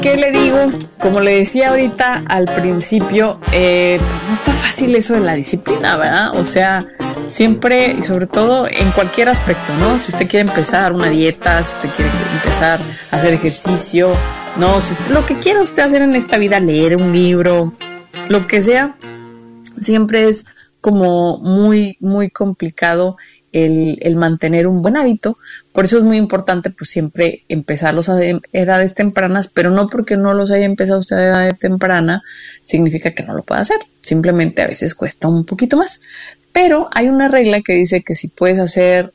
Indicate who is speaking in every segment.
Speaker 1: ¿Qué le digo? Como le decía ahorita al principio, no está fácil eso de la disciplina, ¿verdad? O sea, siempre y sobre todo en cualquier aspecto, ¿no? Si usted quiere empezar una dieta, si usted quiere empezar a hacer ejercicio, no, si usted, lo que quiera usted hacer en esta vida, leer un libro, lo que sea, siempre es como muy, muy complicado el mantener un buen hábito. Por eso es muy importante pues siempre empezarlos a edades tempranas, pero no porque no los haya empezado usted a edad temprana significa que no lo pueda hacer, simplemente a veces cuesta un poquito más, pero hay una regla que dice que si puedes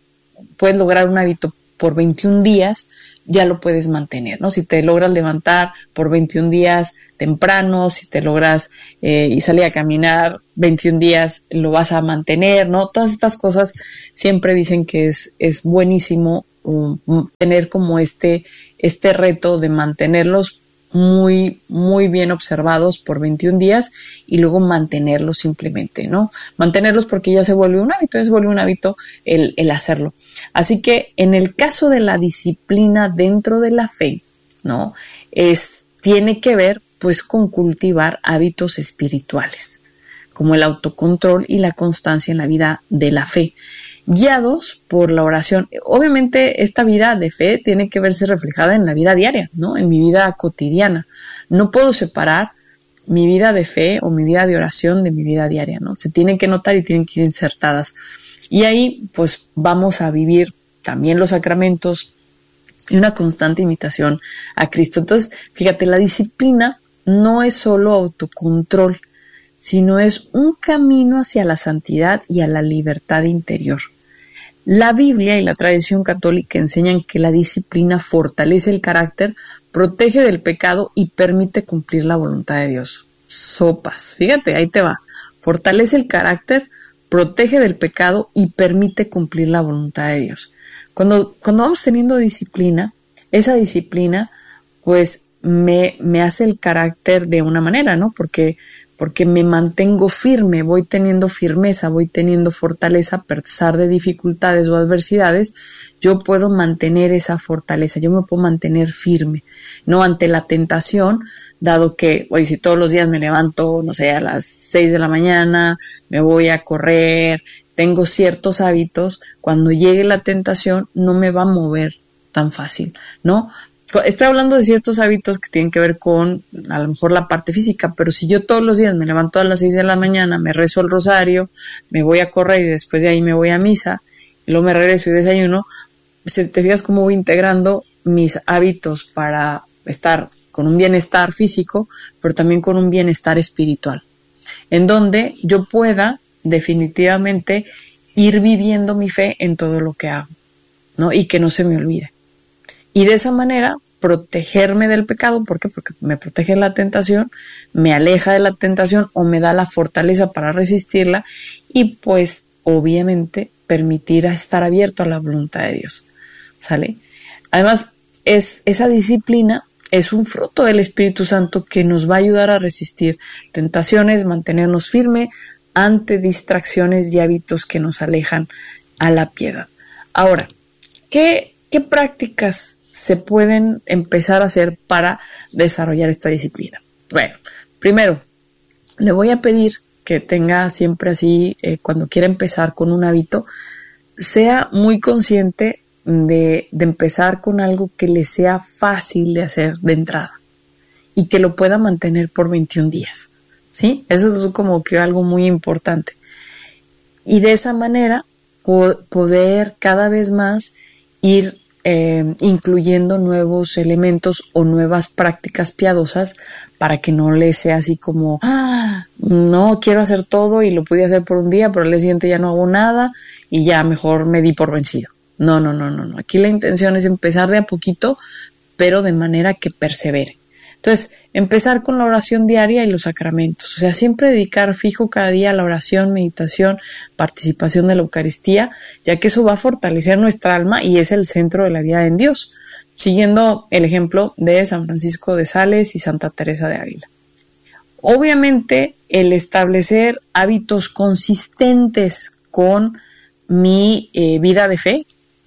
Speaker 1: lograr un hábito por 21 días, ya lo puedes mantener, ¿no? Si te logras levantar por 21 días temprano, si te logras y salir a caminar 21 días, lo vas a mantener, ¿no? Todas estas cosas siempre dicen que es buenísimo tener como este reto de mantenerlos muy, muy bien observados por 21 días y luego mantenerlos simplemente, ¿no? Mantenerlos porque ya se vuelve un hábito, el hacerlo. Así que en el caso de la disciplina dentro de la fe, ¿no? Tiene que ver pues con cultivar hábitos espirituales, como el autocontrol y la constancia en la vida de la fe, guiados por la oración. Obviamente esta vida de fe tiene que verse reflejada en la vida diaria, ¿no? En mi vida cotidiana. No puedo separar mi vida de fe o mi vida de oración de mi vida diaria, ¿no? Se tienen que notar y tienen que ir insertadas. Y ahí pues vamos a vivir también los sacramentos y una constante imitación a Cristo. Entonces, fíjate, la disciplina no es solo autocontrol, sino es un camino hacia la santidad y a la libertad interior. La Biblia y la tradición católica enseñan que la disciplina fortalece el carácter, protege del pecado y permite cumplir la voluntad de Dios. Sopas, fíjate, ahí te va. Fortalece el carácter, protege del pecado y permite cumplir la voluntad de Dios. Cuando vamos teniendo disciplina, esa disciplina pues me hace el carácter de una manera, ¿no? Porque me mantengo firme, voy teniendo firmeza, voy teniendo fortaleza a pesar de dificultades o adversidades, yo puedo mantener esa fortaleza, yo me puedo mantener firme, no ante la tentación, dado que, oye, si todos los días me levanto, no sé, a las 6 de la mañana, me voy a correr, tengo ciertos hábitos, cuando llegue la tentación no me va a mover tan fácil, ¿no? Estoy hablando de ciertos hábitos que tienen que ver con a lo mejor la parte física, pero si yo todos los días me levanto a las 6 de la mañana, me rezo el rosario, me voy a correr y después de ahí me voy a misa, y luego me regreso y desayuno, te fijas cómo voy integrando mis hábitos para estar con un bienestar físico, pero también con un bienestar espiritual, en donde yo pueda definitivamente ir viviendo mi fe en todo lo que hago, ¿no? Y que no se me olvide. Y de esa manera protegerme del pecado. ¿Por qué? Porque me protege de la tentación, me aleja de la tentación o me da la fortaleza para resistirla y pues obviamente permitir estar abierto a la voluntad de Dios. ¿Sale? Además, esa disciplina es un fruto del Espíritu Santo que nos va a ayudar a resistir tentaciones, mantenernos firmes ante distracciones y hábitos que nos alejan a la piedad. Ahora, ¿qué prácticas se pueden empezar a hacer para desarrollar esta disciplina? Bueno, primero, le voy a pedir que tenga siempre así, cuando quiera empezar con un hábito, sea muy consciente de empezar con algo que le sea fácil de hacer de entrada y que lo pueda mantener por 21 días, ¿sí? Eso es como que algo muy importante. Y de esa manera poder cada vez más ir incluyendo nuevos elementos o nuevas prácticas piadosas para que no le sea así como, no, quiero hacer todo y lo pude hacer por un día, pero al día siguiente ya no hago nada y ya mejor me di por vencido. No. Aquí la intención es empezar de a poquito, pero de manera que persevere. Entonces, empezar con la oración diaria y los sacramentos. O sea, siempre dedicar fijo cada día a la oración, meditación, participación de la Eucaristía, ya que eso va a fortalecer nuestra alma y es el centro de la vida en Dios, siguiendo el ejemplo de San Francisco de Sales y Santa Teresa de Ávila. Obviamente, el establecer hábitos consistentes con mi vida de fe, ¿no?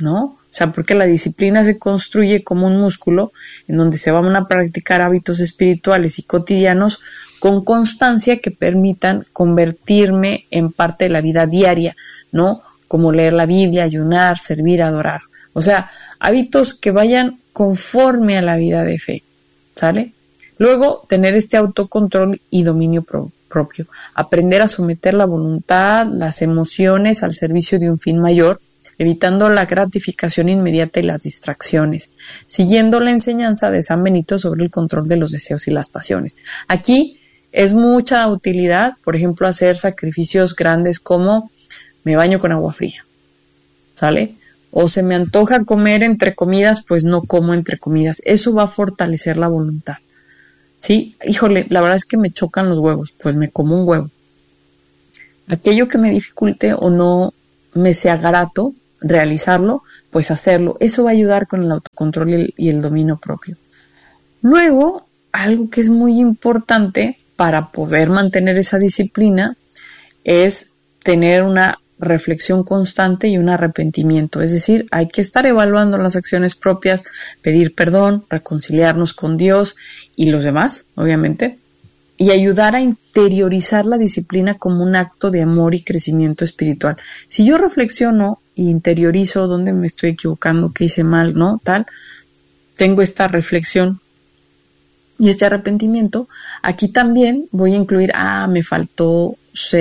Speaker 1: O sea, porque la disciplina se construye como un músculo en donde se van a practicar hábitos espirituales y cotidianos con constancia que permitan convertirme en parte de la vida diaria, ¿no? Como leer la Biblia, ayunar, servir, adorar. O sea, hábitos que vayan conforme a la vida de fe, ¿sale? Luego, tener este autocontrol y dominio propio. Aprender a someter la voluntad, las emociones al servicio de un fin mayor, evitando la gratificación inmediata y las distracciones, siguiendo la enseñanza de San Benito sobre el control de los deseos y las pasiones. Aquí es mucha utilidad, por ejemplo, hacer sacrificios grandes como me baño con agua fría, ¿sale? O se me antoja comer entre comidas, pues no como entre comidas. Eso va a fortalecer la voluntad. ¿Sí? Híjole, la verdad es que me chocan los huevos, pues me como un huevo. Aquello que me dificulte o no me sea grato realizarlo, pues hacerlo. Eso va a ayudar con el autocontrol y el dominio propio. Luego, algo que es muy importante para poder mantener esa disciplina es tener una reflexión constante y un arrepentimiento. Es decir, hay que estar evaluando las acciones propias, pedir perdón, reconciliarnos con Dios y los demás, obviamente, y ayudar a interiorizar la disciplina como un acto de amor y crecimiento espiritual. Si yo reflexiono e interiorizo dónde me estoy equivocando, qué hice mal, ¿no? Tal, tengo esta reflexión y este arrepentimiento, aquí también voy a incluir, me faltó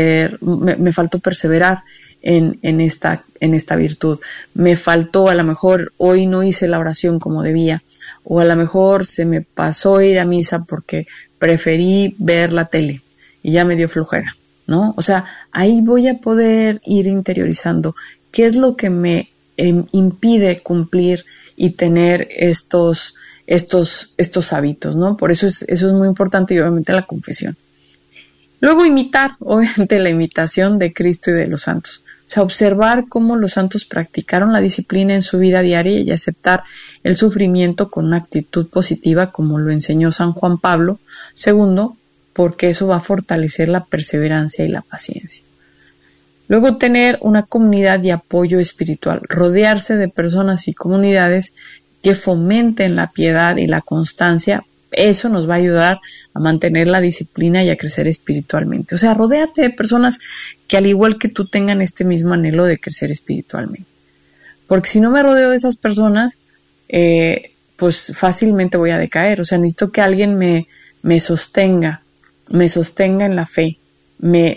Speaker 1: perseverar en esta virtud. Me faltó, a lo mejor hoy no hice la oración como debía, o a lo mejor se me pasó ir a misa porque preferí ver la tele y ya me dio flojera, ¿no? O sea, ahí voy a poder ir interiorizando qué es lo que me impide cumplir y tener estos hábitos, ¿no? Por eso eso es muy importante y obviamente la confesión. Luego imitar, obviamente la imitación de Cristo y de los santos. O sea, observar cómo los santos practicaron la disciplina en su vida diaria y aceptar el sufrimiento con una actitud positiva, como lo enseñó San Juan Pablo II, porque eso va a fortalecer la perseverancia y la paciencia. Luego, tener una comunidad de apoyo espiritual, rodearse de personas y comunidades que fomenten la piedad y la constancia. Eso nos va a ayudar a mantener la disciplina y a crecer espiritualmente. O sea, rodéate de personas que al igual que tú tengan este mismo anhelo de crecer espiritualmente. Porque si no me rodeo de esas personas, pues fácilmente voy a decaer. O sea, necesito que alguien me sostenga en la fe, me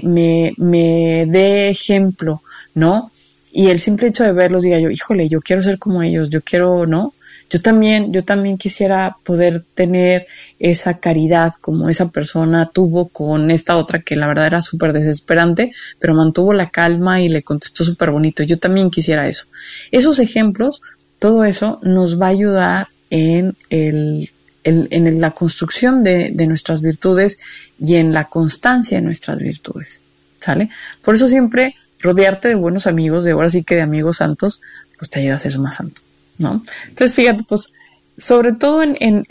Speaker 1: dé ejemplo, ¿no? Y el simple hecho de verlos diga yo, híjole, yo quiero ser como ellos, yo quiero, ¿no? Yo también quisiera poder tener esa caridad como esa persona tuvo con esta otra que la verdad era súper desesperante, pero mantuvo la calma y le contestó súper bonito. Yo también quisiera eso. Esos ejemplos, todo eso nos va a ayudar en la construcción de nuestras virtudes y en la constancia de nuestras virtudes, ¿sale? Por eso siempre rodearte de buenos amigos, de ahora sí que de amigos santos, pues te ayuda a ser más santo, ¿no? Entonces, fíjate, pues, sobre todo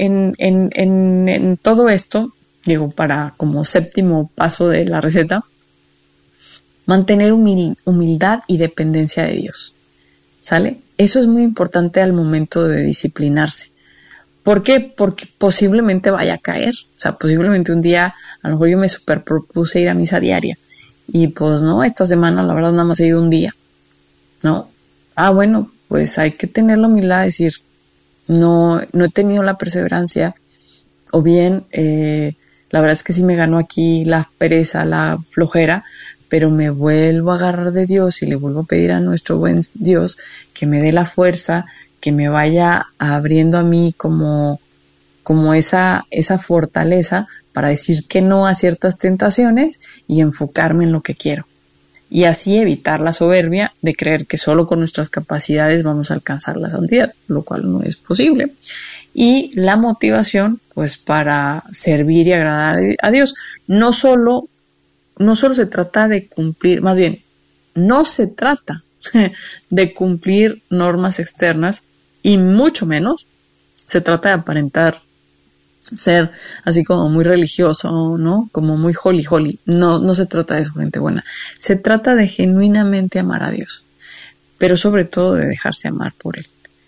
Speaker 1: en todo esto, digo, para como séptimo paso de la receta, mantener humildad y dependencia de Dios, ¿sale? Eso es muy importante al momento de disciplinarse. ¿Por qué? Porque posiblemente vaya a caer. O sea, posiblemente un día, a lo mejor yo me superpropuse ir a misa diaria. Y pues no, esta semana la verdad nada más he ido un día, ¿no? Bueno, pues hay que tener la humildad de decir, no he tenido la perseverancia, o bien, la verdad es que sí me ganó aquí la pereza, la flojera, pero me vuelvo a agarrar de Dios y le vuelvo a pedir a nuestro buen Dios que me dé la fuerza, que me vaya abriendo a mí como esa fortaleza para decir que no a ciertas tentaciones y enfocarme en lo que quiero. Y así evitar la soberbia de creer que solo con nuestras capacidades vamos a alcanzar la santidad, lo cual no es posible. Y la motivación, pues, para servir y agradar a Dios. No solo se trata de cumplir, más bien, no se trata de cumplir normas externas y mucho menos se trata de aparentar ser así como muy religioso, ¿no? Como muy holy. No se trata de eso, gente buena. Se trata de genuinamente amar a Dios, pero sobre todo de dejarse amar por Él.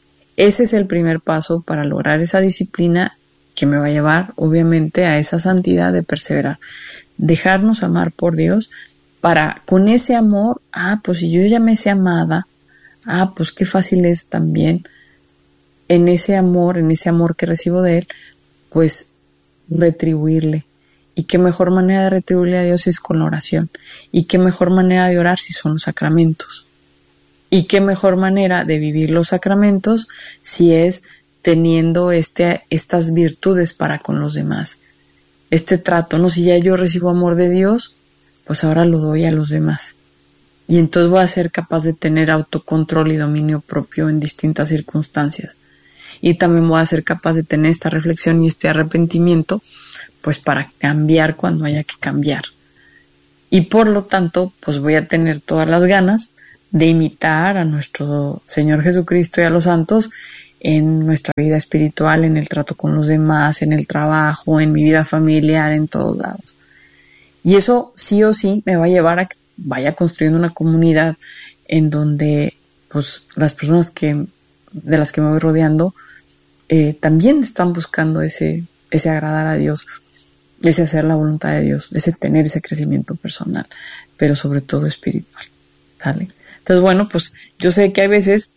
Speaker 1: ese es el primer paso para lograr esa disciplina que me va a llevar, obviamente, a esa santidad de perseverar. Dejarnos amar por Dios para, con ese amor, pues si yo ya me sé amada, pues qué fácil es también en ese amor que recibo de Él, pues retribuirle. Y qué mejor manera de retribuirle a Dios es con la oración. Y qué mejor manera de orar si son los sacramentos. Y qué mejor manera de vivir los sacramentos si es teniendo estas virtudes para con los demás. Este trato, ¿no? Si ya yo recibo amor de Dios, pues ahora lo doy a los demás. Y entonces voy a ser capaz de tener autocontrol y dominio propio en distintas circunstancias. Y también voy a ser capaz de tener esta reflexión y este arrepentimiento, pues para cambiar cuando haya que cambiar. Y por lo tanto, pues voy a tener todas las ganas de imitar a nuestro Señor Jesucristo y a los santos en nuestra vida espiritual, en el trato con los demás, en el trabajo, en mi vida familiar, en todos lados. Y eso sí o sí me va a llevar a que vaya construyendo una comunidad en donde pues las personas de las que me voy rodeando también están buscando ese agradar a Dios, ese hacer la voluntad de Dios, ese tener ese crecimiento personal, pero sobre todo espiritual, ¿vale? Entonces, bueno, pues yo sé que hay veces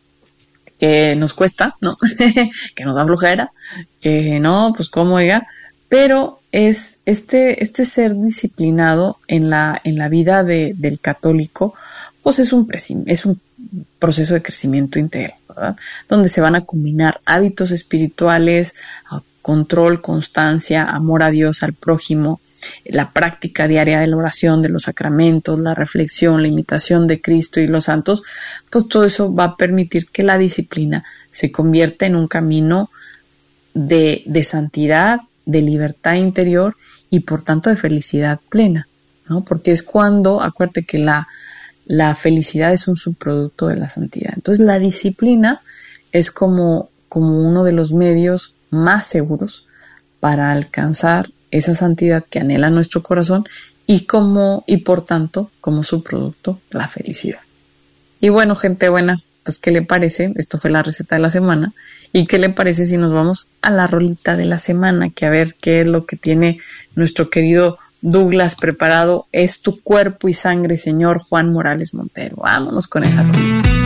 Speaker 1: que nos cuesta, ¿no? Que nos da flojera, que no, pues cómo, oiga, pero es este ser disciplinado en la vida del católico, pues es un proceso de crecimiento integral, ¿verdad? Donde se van a combinar hábitos espirituales, control, constancia, amor a Dios, al prójimo, la práctica diaria de la oración, de los sacramentos, la reflexión, la imitación de Cristo y los santos, pues todo eso va a permitir que la disciplina se convierta en un camino de santidad, de libertad interior y por tanto de felicidad plena, ¿no? Porque es cuando, acuérdate que la felicidad es un subproducto de la santidad. Entonces la disciplina es como uno de los medios más seguros para alcanzar esa santidad que anhela nuestro corazón y por tanto como subproducto la felicidad. Y bueno, gente buena, pues ¿qué le parece? Esto fue la receta de la semana. ¿Y qué le parece si nos vamos a la rolita de la semana? Que a ver qué es lo que tiene nuestro querido Douglas preparado. Es tu cuerpo y sangre, señor Juan Morales Montero. Vámonos con esa rolita.